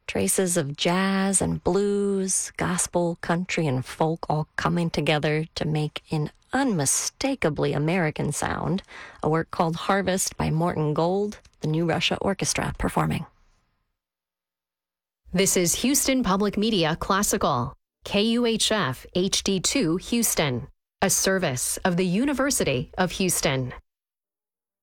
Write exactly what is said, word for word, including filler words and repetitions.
Traces of jazz and blues, gospel, country, and folk all coming together to make an unmistakably American sound, a work called Harvest by Morton Gold, the New Russia Orchestra performing. This is Houston Public Media Classical, K U H F H D two Houston, a service of the University of Houston.